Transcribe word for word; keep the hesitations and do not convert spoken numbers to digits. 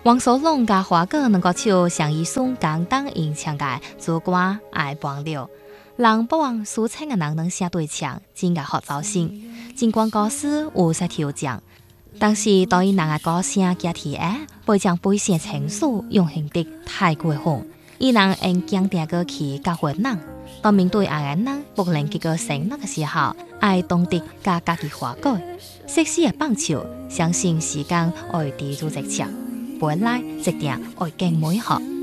王守龙甲华哥能够唱上一颂简单吟唱嘅主歌爱帮了，让不忘抒情嘅人能写对唱，真嘅好造型。尽管歌词有些调整，但是对于人嘅歌声加体诶，会将背些情绪用形得太过红，伊人用强调歌曲教会人。当面对爱嘅人，不能结个承诺嘅时候，爱懂得加家己化改。适时嘅棒球，相信时间爱地做直唱，本来一定爱更美好。